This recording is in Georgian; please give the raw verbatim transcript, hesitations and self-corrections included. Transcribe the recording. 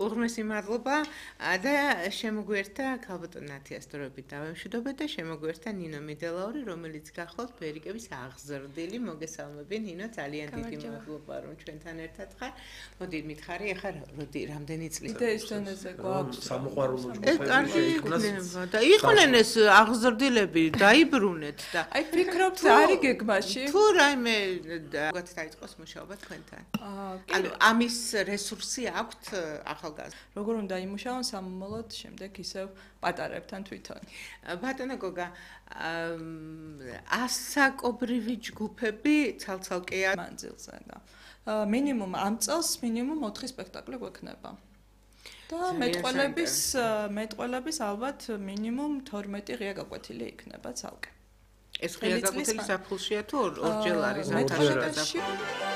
უღმესი მადლობა და შემოგვერთა ქალბატონ ნათიას დროებით დავემშვიდობეთ და შემოგვერთა ნინო მიდელაური, რომელიც გახლავთ ბერიკების აღზრდილი. მოგესალმები ნინო, ძალიან დიდი მადლობა რომ ჩვენთან ერთად ხარ. მოდი მითხარი, ახლა როდი რამდენი წლის იდეის დონეზე გვაქვს სამოყვარულო ჯგუფები იქნება და იყვნენ ეს აღზრდილები დაიბრუნეთ და აი ფიქრობთ არის გეგმაში თუ რაიმე გაც დაიწყოს მუშაობა თქვენთან. ანუ ამის რესურსი აქვთ ახალგაზრდა. როგორ უნდა იმუშაონ სამომავლოდ შემდეგ ისევ პატარებთან თვითონ. ბატონო გოგა, ასაკობრივი ჯგუფები ცალ-ცალკეა მანძილზე და მინიმუმ ამ წელს მინიმუმ ოთხი სპექტაკლი გვექნება. და მეტყველების მეტყველების ალბათ მინიმუმ თორმეტი ღია გაკვეთილი იქნება ცალკე. ეს ღია გაკვეთილი საფულშია თუ ორჯერ არის?